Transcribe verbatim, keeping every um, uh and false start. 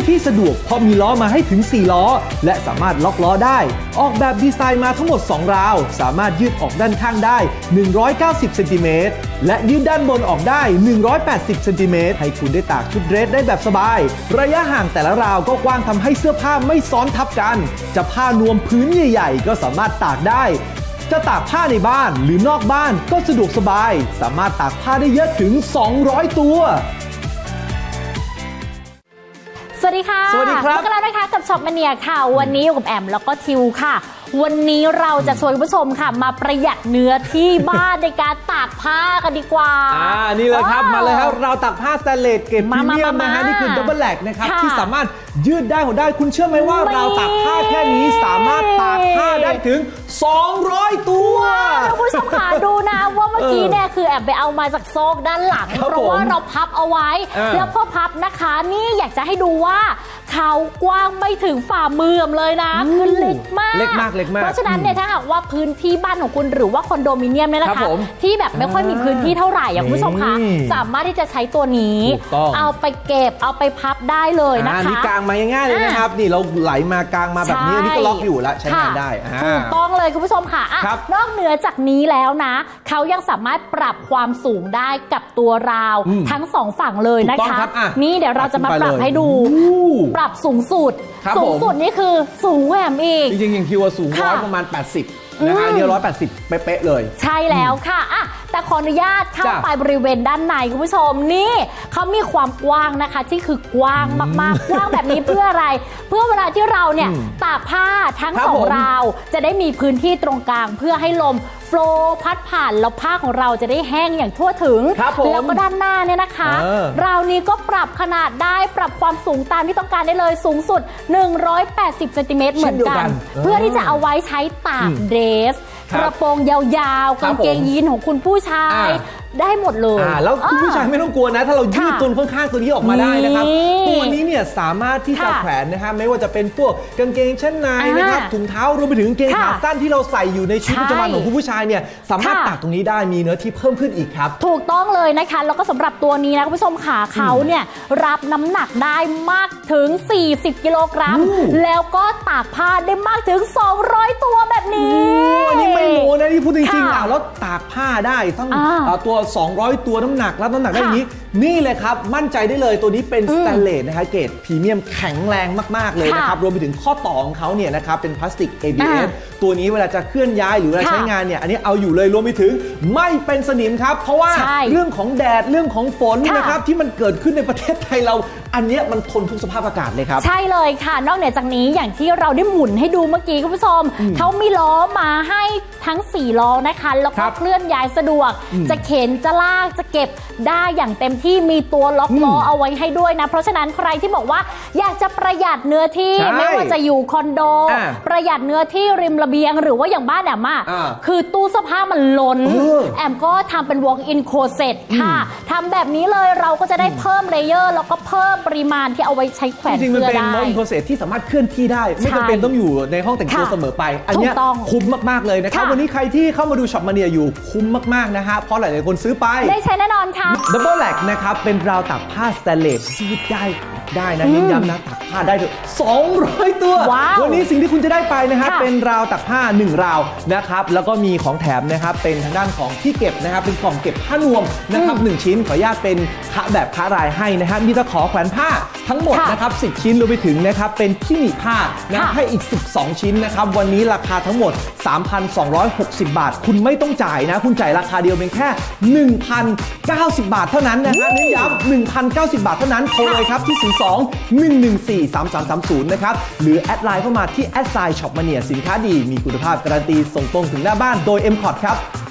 ที่สะดวกเพราะมีล้อมาให้ถึงสี่ล้อและสามารถล็อกล้อได้ออกแบบดีไซน์มาทั้งหมดสองราวสามารถยืดออกด้านข้างได้หนึ่งร้อยเก้าสิบเซนติเมตรและยืดด้านบนออกได้หนึ่งร้อยแปดสิบเซนติเมตรให้คุณได้ตากชุดเดรสได้แบบสบายระยะห่างแต่ละราวก็กว้างทำให้เสื้อผ้าไม่ซ้อนทับกันจะผ้านวมพื้นใหญ่ๆก็สามารถตากได้จะตากผ้าในบ้านหรือนอกบ้านก็สะดวกสบายสามารถตากผ้าได้เยอะถึงสองร้อยตัวสวัสดีค่ะสวัสดีครับพบกันแล้วนะคะกับช็อปมาเนียค่ะวันนี้อยู่กับแอมแล้วก็ทิวค่ะวันนี้เราจะชวนคุณผู้ชมค่ะมาประหยัดเนื้อที่บ้านในการตากผ้ากันดีกว่าอ่านี่เลยครับมาเลยครับเราตากผ้าสแตนเลสเกรดพรีเมียมนะฮะนี่คือดับเบิลแลกนะครับที่สามารถยืดได้หดได้คุณเชื่อไหมว่าเราตากผ้าแค่นี้สามารถตากผ้าได้ถึงสองร้อยตัวคุณผู้ชมขาดูนะว่าเมื่อกี้เนี่ยคือแอบไปเอามาจากโซกด้านหลังเพราะว่าเราพับเอาไว้แล้วพอพับนะคะนี่อยากจะให้ดูว่าเขากว้างไม่ถึงฝ่ามือเลยนะคือเล็กมากเล็กมากเล็กมากเพราะฉะนั้นเนี่ยถ้าหากว่าพื้นที่บ้านของคุณหรือว่าคอนโดมิเนียมเนี่ยนะคะที่แบบไม่ค่อยมีพื้นที่เท่าไหร่คุณผู้ชมคะสามารถที่จะใช้ตัวนี้เอาไปเก็บเอาไปพับได้เลยนะคะนี่กางมาง่ายๆเลยนะครับนี่เราไหลมากางมาแบบนี้นี่ก็ล็อกอยู่แล้วใช้งานได้ถูกต้องเลยคุณผู้ชมค่ะนอกเหนือจากนี้แล้วนะเขายังสามารถปรับความสูงได้กับตัวราวทั้งสองฝั่งเลยนะคะนี่เดี๋ยวเราจะมาปรับให้ดูปรับสูงสุดสูงสุดนี่คือสูงแหวมอีกจริงๆอย่างคิวว่าสูงร้อยประมาณแปดสิบนะคะเดียวร้อยแปดสิบเป๊ะๆเลยใช่แล้วค่ะอ่ะแต่ขออนุญาตเข้าไปบริเวณด้านในคุณผู้ชมนี่เขามีความกว้างนะคะที่คือกว้างมากๆกว้างแบบนี้เพื่ออะไรเพื่อเวลาที่เราเนี่ยตากผ้าทั้งสองราวจะได้มีพื้นที่ตรงกลางเพื่อให้ลมโฟลว์พัดผ่านแล้วผ้าของเราจะได้แห้งอย่างทั่วถึงแล้วก็ด้านหน้าเนี่ยนะคะราวนี้ก็ปรับขนาดได้ปรับความสูงตามที่ต้องการได้เลยสูงสุดหนึ่งร้อยแปดสิบเซนติเมตรเหมือนกันเพื่อที่จะเอาไว้ใช้ตากเดรสกระโปรงยาวๆกางเกงยีนของคุณผู้ชายได้หมดเลยแล้วคุณผู้ชายไม่ต้องกลัวนะถ้าเรายืดตัวค่อนข้างตัวนี้ออกมาได้นะครับตัวนี้เนี่ยสามารถที่จะแขวนนะฮะไม่ว่าจะเป็นพวกกางเกงชั้นในนะครับถุงเท้ารวมไปถึงกางเกงขาสั้นที่เราใส่อยู่ในชีวิตประจำวันของคุณผู้ชายเนี่ยสามารถตากตรงนี้ได้มีเนื้อที่เพิ่มขึ้นอีกครับถูกต้องเลยนะคะแล้วก็สำหรับตัวนี้นะคุณผู้ชมขาเขาเนี่ยรับน้ำหนักได้มากถึงสี่สิบกิโลกรัมแล้วก็ตากผ้าได้มากถึงสองร้อยตัวแบบนี้อันนี้ไม่โม้นะที่พูดจริงๆอ่ะแล้วตากผ้าได้ต้องตัวสองร้อยตัวน้ำหนักรับน้ำหนักได้อย่างนี้นี่เลยครับมั่นใจได้เลยตัวนี้เป็นสแตนเลสนะคะเกรดพรีเมียมแข็งแรงมากๆเลยนะครับรวมไปถึงข้อต่อของเขาเนี่ยนะครับเป็นพลาสติก เอ บี เอส ตัวนี้เวลาจะเคลื่อนย้ายหรือเวลาใช้งานเนี่ยอันนี้เอาอยู่เลยรวมไปถึงไม่เป็นสนิมครับเพราะว่าเรื่องของแดดเรื่องของฝนนะครับที่มันเกิดขึ้นในประเทศไทยเราอันนี้มันทนทุกสภาพอากาศเลยครับใช่เลยค่ะนอกเหนือจากนี้อย่างที่เราได้หมุนให้ดูเมื่อกี้คุณผู้ชมเขามีล้อมาให้ทั้งสี่ล้อนะคะแล้วก็เคลื่อนย้ายสะดวกจะเข็นจะลากจะเก็บได้อย่างเต็มที่มีตัวล็อกล้อเอาไว้ให้ด้วยนะเพราะฉะนั้นใครที่บอกว่าอยากจะประหยัดเนื้อที่ไม่ว่าจะอยู่คอนโดประหยัดเนื้อที่ริมระเบียงหรือว่าอย่างบ้านแอมอ่ะคือตู้เสื้อผ้ามันล้นแอมก็ทำเป็น walk in closet ค่ะทำแบบนี้เลยเราก็จะได้เพิ่มเลเยอร์แล้วก็เพิ่มปริมาณที่เอาไว้ใช้แขวนเสื้อได้จริงๆมันเป็น walk in closet ที่สามารถเคลื่อนที่ได้ไม่จำเป็นต้องอยู่ในห้องแต่งตัวเสมอไปอันนี้คุ้มมากๆเลยนะครับวันนี้ใครที่เข้ามาดูช็อปมาเนียอยู่คุ้มมากๆนะฮะเพราะหลายๆคนซื้อไปได้ใช้แน่นอนค่ะดับเบิลแลกนะครับเป็นราวตากผ้าสแตนเลสยืดได้ได้นะเน้นย้ำนะตากผ้าได้ถึงสองร้อยตัววันนี้สิ่งที่คุณจะได้ไปนะครับเป็นราวตากผ้าหนึ่งราวนะครับแล้วก็มีของแถมนะครับเป็นทางด้านของที่เก็บนะครับเป็นกล่องเก็บผ้านวมนะครับหนึ่งชิ้นขออนุญาตเป็นคะแบบคะรายให้นะครับมีตะขอแขวนผ้าทั้งหมดนะครับสิบชิ้นรวมไปถึงนะครับเป็นที่หนีบผ้านะให้อีกสิบสองชิ้นนะครับวันนี้ราคาทั้งหมด สามพันสองร้อยหกสิบ บาทคุณไม่ต้องจ่ายนะคุณจ่ายราคาเดียวเป็นแค่ หนึ่งพันเก้าสิบ บาทเท่านั้นนะฮะเน้นย้ำ หนึ่งพันเก้าสิบ บาทเท่านั้นโทรเลยครับที่ศูนย์ สอง หนึ่ง หนึ่ง สี่ สาม สาม สาม ศูนย์นะครับหรือแอดไลน์เข้ามาที่แอดไซน์ช็อปมาเนียสินค้าดีมีคุณภาพการันตีส่งตรงถึงหน้าบ้านโดย เอ็ม คอร์ด ครับ